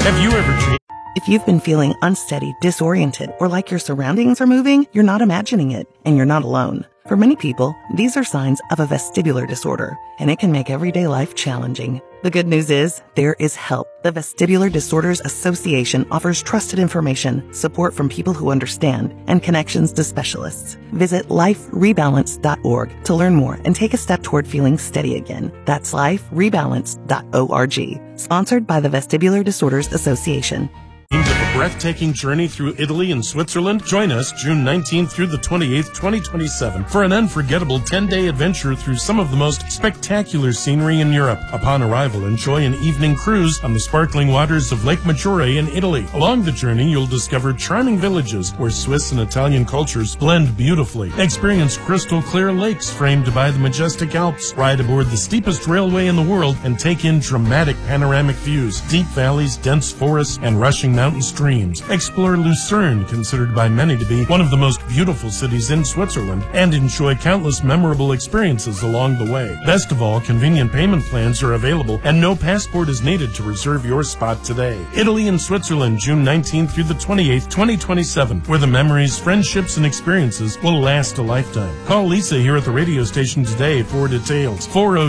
Have you ever changed? If you've been feeling unsteady, disoriented, or like your surroundings are moving, you're not imagining it, and you're not alone. For many people, these are signs of a vestibular disorder, and it can make everyday life challenging. The good news is, there is help. The Vestibular Disorders Association offers trusted information, support from people who understand, and connections to specialists. Visit liferebalance.org to learn more and take a step toward feeling steady again. That's liferebalance.org. Sponsored by the Vestibular Disorders Association. Of a breathtaking journey through Italy and Switzerland? Join us June 19th through the 28th, 2027 for an unforgettable 10-day adventure through some of the most spectacular scenery in Europe. Upon arrival, enjoy an evening cruise on the sparkling waters of Lake Maggiore in Italy. Along the journey, you'll discover charming villages where Swiss and Italian cultures blend beautifully. Experience crystal clear lakes framed by the majestic Alps. Ride aboard the steepest railway in the world and take in dramatic panoramic views, deep valleys, dense forests, and rushing mountain streams. Explore Lucerne, considered by many to be one of the most beautiful cities in Switzerland, and enjoy countless memorable experiences along the way. Best of all, convenient payment plans are available, and no passport is needed to reserve your spot today. Italy and Switzerland, June 19th through the 28th, 2027, where the memories, friendships, and experiences will last a lifetime. Call Lisa here at the radio station today for details.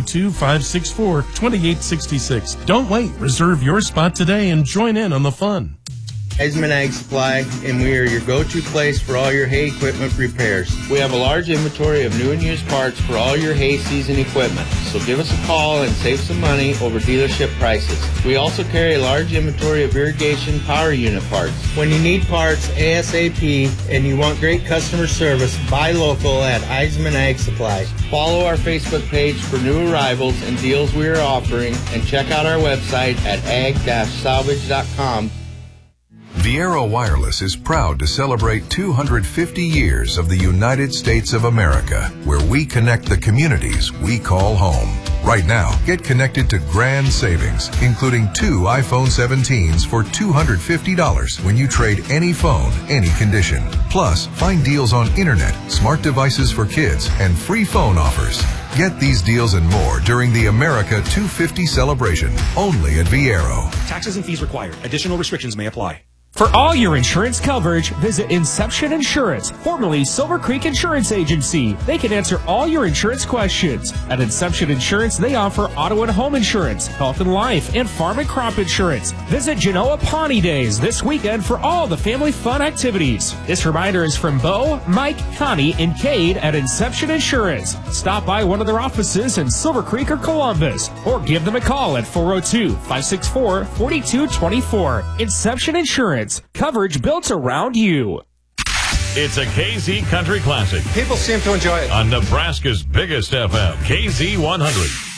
402-564-2866. Don't wait. Reserve your spot today and join in on the fun. Heisman Ag Supply, and we are your go-to place for all your hay equipment repairs. We have a large inventory of new and used parts for all your hay season equipment, so give us a call and save some money over dealership prices. We also carry a large inventory of irrigation power unit parts. When you need parts ASAP and you want great customer service, buy local at Heisman Ag Supply. Follow our Facebook page for new arrivals and deals we are offering, and check out our website at ag-salvage.com. Viaero Wireless is proud to celebrate 250 years of the United States of America, where we connect the communities we call home. Right now, get connected to grand savings, including 2 iPhone 17s for $250 when you trade any phone, any condition. Plus, find deals on internet, smart devices for kids, and free phone offers. Get these deals and more during the America 250 celebration, only at Viaero. Taxes and fees required. Additional restrictions may apply. For all your insurance coverage, visit Inception Insurance, formerly Silver Creek Insurance Agency. They can answer all your insurance questions. At Inception Insurance, they offer auto and home insurance, health and life, and farm and crop insurance. Visit Genoa Pawnee Days this weekend for all the family fun activities. This reminder is from Bo, Mike, Connie, and Cade at Inception Insurance. Stop by one of their offices in Silver Creek or Columbus, or give them a call at 402-564-4224. Inception Insurance. Coverage built around you. It's a KZ Country Classic. People seem to enjoy it. On Nebraska's biggest FM, KZ 100.